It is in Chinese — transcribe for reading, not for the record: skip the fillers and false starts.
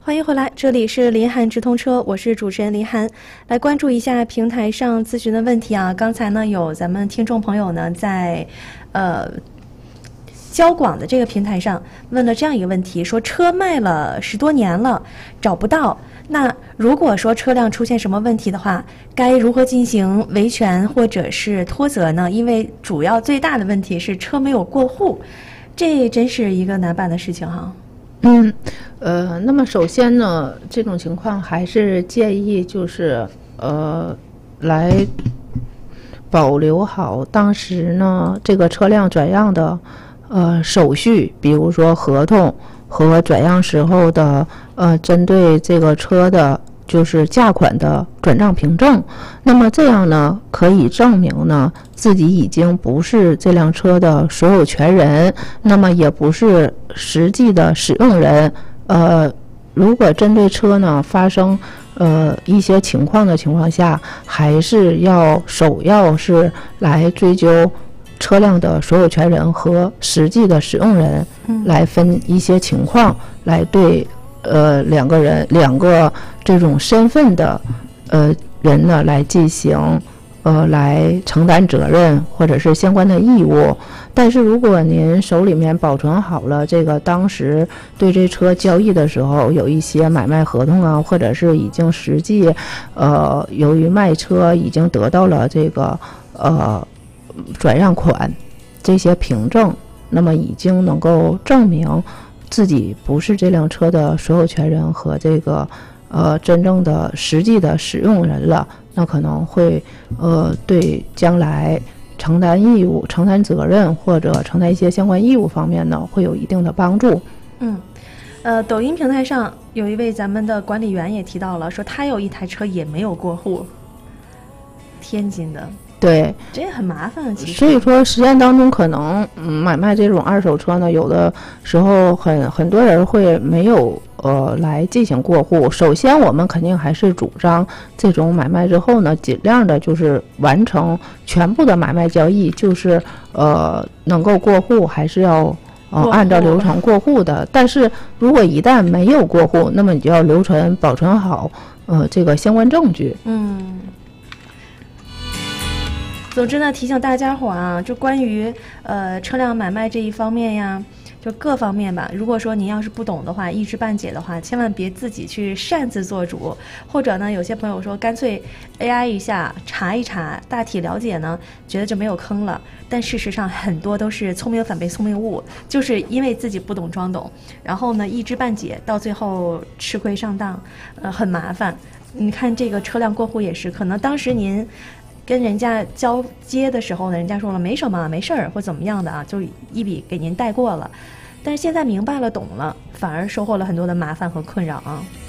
欢迎回来，这里是林涵直通车，我是主持人林涵。来关注一下平台上咨询的问题啊。刚才呢有咱们听众朋友呢在交广的这个平台上问了这样一个问题，说车卖了10多年了找不到，那如果说车辆出现什么问题的话，该如何进行维权或者是拖责呢？因为主要最大的问题是车没有过户，这真是一个难办的事情哈。 那么首先呢，这种情况还是建议就是来保留好当时呢这个车辆转让的手续，比如说合同和转让时候的针对这个车的就是价款的转账凭证。那么这样呢可以证明呢自己已经不是这辆车的所有权人，那么也不是实际的使用人。如果针对车呢发生一些情况的情况下，还是要首要是来追究车辆的所有权人和实际的使用人，来分一些情况，来对两个这种身份的人呢来进行来承担责任或者是相关的义务。但是如果您手里面保存好了这个当时对这车交易的时候有一些买卖合同啊，或者是已经实际由于卖车已经得到了这个转让款这些凭证，那么已经能够证明自己不是这辆车的所有权人和这个真正的实际的使用人了，那可能会对将来承担义务、承担责任或者承担一些相关义务方面呢，会有一定的帮助。 抖音平台上有一位咱们的管理员也提到了，说他有一台车也没有过户，天津的。 对， 这也很麻烦。其实， 所以说实践当中可能买卖这种二手车呢，有的时候很多人会没有来进行过户。首先我们肯定还是主张这种买卖之后呢，尽量的就是完成全部的买卖交易，就是能够过户还是要按照流程过户的。但是如果一旦没有过户，那么你就要保存好这个相关证据。 总之呢，提醒大家伙啊，就关于车辆买卖这一方面呀，就各方面吧。如果说您要是不懂的话，一知半解的话，千万别自己去擅自做主。或者呢，有些朋友说干脆 AI 一下查一查，大体了解呢，觉得就没有坑了。但事实上很多都是聪明反被聪明误，就是因为自己不懂装懂，然后呢一知半解，到最后吃亏上当，很麻烦。你看这个车辆过户也是，可能当时您跟人家交接的时候呢，人家说了没什么没事儿或怎么样的啊，就一笔给您带过了。但是现在明白了懂了，反而收获了很多的麻烦和困扰啊。